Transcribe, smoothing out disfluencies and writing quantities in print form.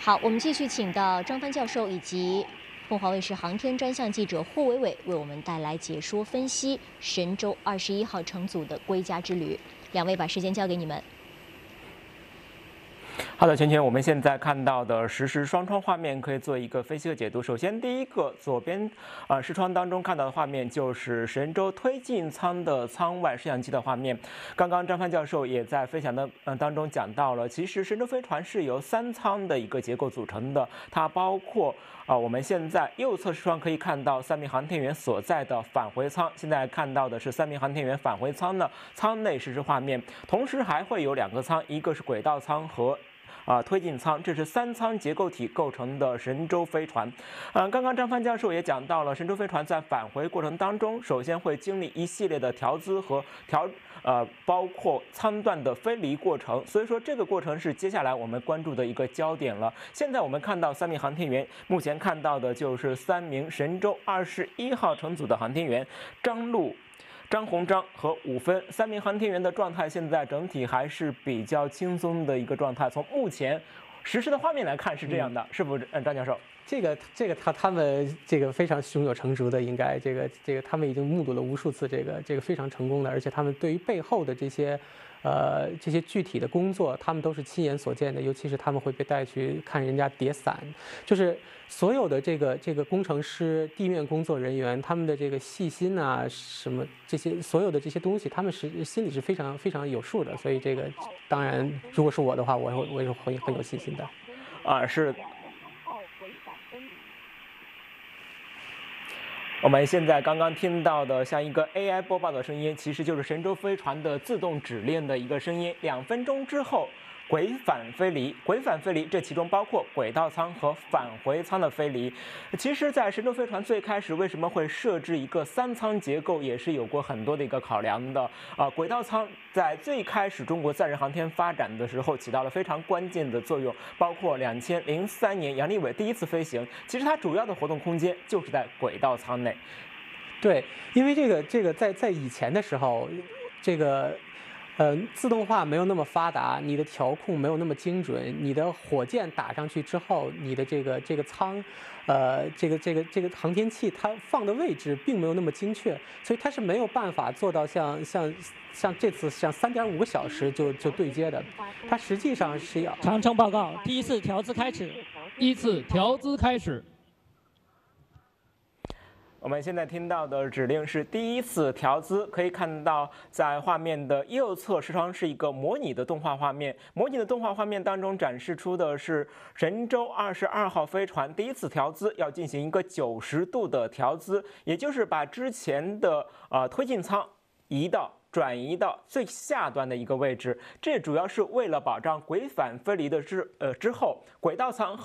好，我们继续请到张帆教授以及凤凰卫视航天专项记者霍伟伟为我们带来解说分析神舟21号乘组的归家之旅。两位把时间交给你们。 好的，圈，我们现在看到的实时双窗画面可以做一个分析和解读。首先，第一个左边视窗当中看到的画面就是神舟推进舱的舱外摄像机的画面。刚刚张帆教授也在分享的当中讲到了，其实神舟飞船是由3舱的一个结构组成的，它包括我们现在右侧视窗可以看到3名航天员所在的返回舱，现在看到的是3名航天员返回舱的舱内实时画面，同时还会有2个舱，一个是轨道舱和推进舱，这是3舱结构体构成的神舟飞船。刚刚张帆教授也讲到了，神舟飞船在返回过程当中，首先会经历一系列的调姿和包括舱段的飞离过程，所以说这个过程是接下来我们关注的一个焦点了。现在我们看到3名航天员，目前看到的就是3名神舟21号乘组的航天员张陆、张鸿章和伍芬3名航天员的状态，现在整体还是比较轻松的一个状态。从目前实时的画面来看是这样的，是不是？张教授， 他们这个非常胸有成竹的，应该这个他们已经目睹了无数次这个非常成功的，而且他们对于背后的这些具体的工作，他们都是亲眼所见的，尤其是他们会被带去看人家叠伞，就是所有的这个工程师、地面工作人员，他们的这个细心啊，什么这些所有的这些东西，他们心里是非常非常有数的，所以这个当然，如果是我的话，我也会很有信心的。 是。我们现在刚刚听到的像一个 AI 播报的声音，其实就是神舟飞船的自动指令的一个声音。2分钟之后，轨返飞离，这其中包括轨道舱和返回舱的飞离。其实，在神舟飞船最开始为什么会设置一个3舱结构，也是有过很多的一个考量的。轨道舱在最开始中国载人航天发展的时候起到了非常关键的作用，包括2003年杨利伟第一次飞行，其实它主要的活动空间就是在轨道舱内。 对，因为这个在以前的时候，自动化没有那么发达，你的调控没有那么精准，你的火箭打上去之后，你的这个舱，这个航天器它放的位置并没有那么精确，所以它是没有办法做到像这次像3.5个小时就对接的，它实际上是要。 长征报告，第一次调姿开始。 我们现在听到的指令是第一次调姿，可以看到在画面的右侧视窗是一个模拟的动画画面。模拟的动画画面当中展示出的是神舟22号飞船第一次调姿要进行一个90度的调姿，也就是把之前的推进舱转移到最下端的一个位置，这主要是为了保障轨返飞离的之后轨道舱和